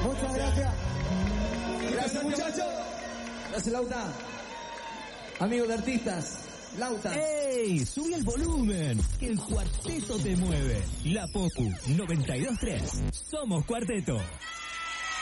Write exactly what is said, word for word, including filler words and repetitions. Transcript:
Muchas gracias. Gracias, muchachos. Gracias, Lauta. Amigos de artistas, Lauta. ¡Ey! Subí el volumen, que el cuarteto te mueve. La Popu noventa y dos tres. Somos Cuarteto.